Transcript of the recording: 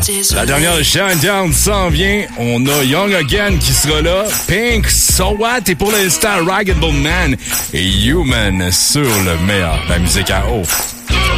La dernière Shinedown s'en vient. On a Young Again qui sera là. Pink, So What et pour l'instant Ragged Bone Man et Human sur le meilleur de la musique à eau.